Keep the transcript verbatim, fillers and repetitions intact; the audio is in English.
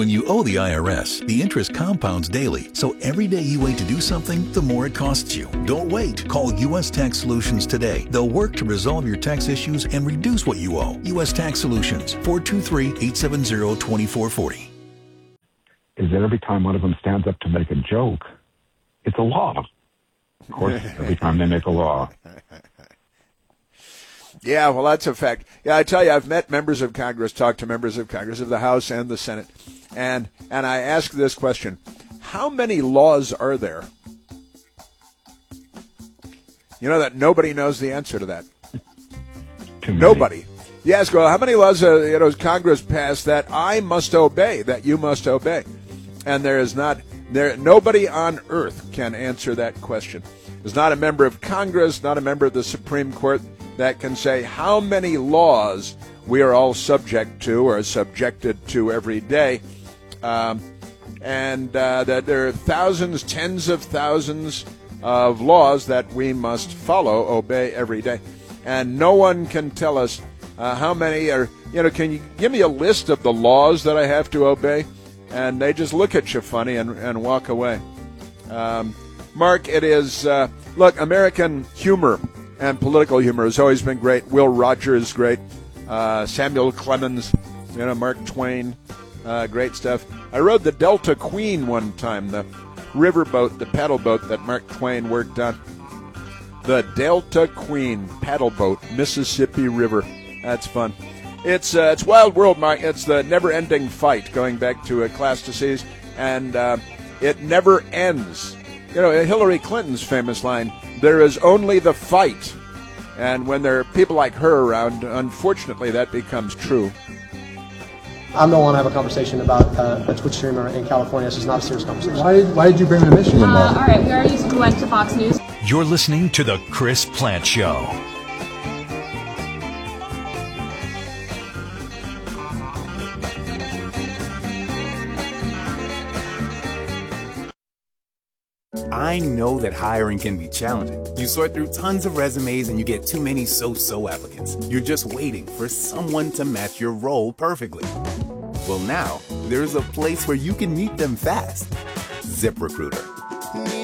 When you owe the I R S, the interest compounds daily, so every day you wait to do something, the more it costs you. Don't wait. Call U S Tax Solutions today. They'll work to resolve your tax issues and reduce what you owe. U S Tax Solutions, four two three, eight seven zero, two four four zero. Is that every time one of them stands up to make a joke, it's a law. Of course, every time they make a law. Yeah, well, that's a fact. Yeah, I tell you, I've met members of Congress, talked to members of Congress, of the House and the Senate, and and I ask this question: how many laws are there? You know that nobody knows the answer to that. Too many. Nobody. You ask, well, how many laws uh, you know Congress passed that I must obey, that you must obey? And there is not there. Nobody on earth can answer that question. There's not a member of Congress, not a member of the Supreme Court that can say how many laws we are all subject to or subjected to every day. Um, and uh, that there are thousands, tens of thousands of laws that we must follow, obey every day. And no one can tell us uh, how many are, you know, can you give me a list of the laws that I have to obey? And they just look at you funny and, and walk away. Um, Mark, it is, uh, look, American humor and political humor has always been great. Will Rogers is great. Uh, Samuel Clemens, you know, Mark Twain, uh, great stuff. I rode the Delta Queen one time, the riverboat, the paddle boat that Mark Twain worked on. The Delta Queen paddle boat, Mississippi River. That's fun. It's uh, it's Wild World, Mark. It's the never-ending fight, going back to a class disease, and uh, it never ends. You know, Hillary Clinton's famous line, there is only the fight. And when there are people like her around, unfortunately, that becomes true. I don't want to have a conversation about uh, a Twitch streamer in California. This is not a serious conversation. Why, why did you bring the Michigan Uh, law? all right, we already went to Fox News. You're listening to The Chris Plante Show. I know that hiring can be challenging. You sort through tons of resumes and you get too many so-so applicants. You're just waiting for someone to match your role perfectly. Well, now, there's a place where you can meet them fast. ZipRecruiter.